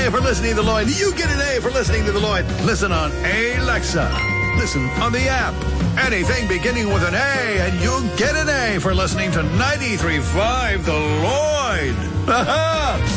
A for listening to The Lloyd. You get an A for listening to The Lloyd. Listen on Alexa. Listen on the app. Anything beginning with an A, and you get an A for listening to 93.5 The Lloyd. Ha-ha!